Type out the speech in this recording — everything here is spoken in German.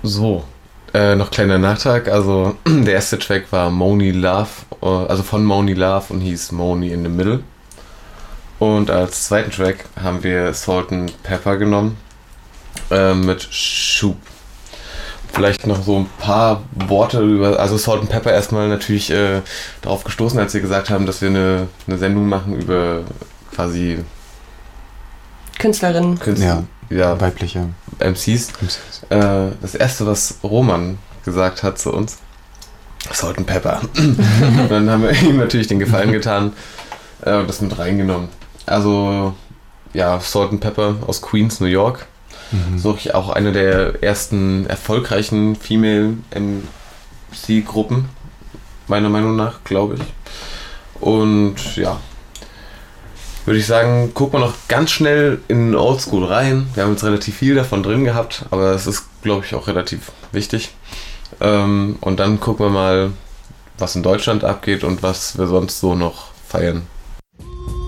So, noch kleiner Nachtrag. Also, der erste Track war Money Love, also von Money Love und hieß Money in the Middle. Und als zweiten Track haben wir Salt and Pepper genommen mit Shoop. Vielleicht noch so ein paar Worte über, also Salt and Pepper erstmal natürlich darauf gestoßen, als wir gesagt haben, dass wir eine Sendung machen über quasi Künstlerinnen. Ja, weibliche MCs. Das erste, was Roman gesagt hat zu uns, Salt and Pepper. Und dann haben wir ihm natürlich den Gefallen getan und das mit reingenommen. Also, ja, Salt and Pepper aus Queens, New York. So auch eine der ersten erfolgreichen Female MC-Gruppen, meiner Meinung nach, glaube ich. Und ja, würde ich sagen, gucken wir noch ganz schnell in Oldschool rein. Wir haben jetzt relativ viel davon drin gehabt, aber es ist, glaube ich, auch relativ wichtig. Und dann gucken wir mal, was in Deutschland abgeht und was wir sonst so noch feiern.